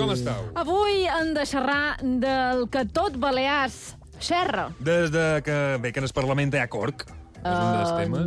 Com estàu? Avui hem de xerrar del que tot Balears xerra. Des de que, bé, que en el Parlament hi ha corc. És un dels temes.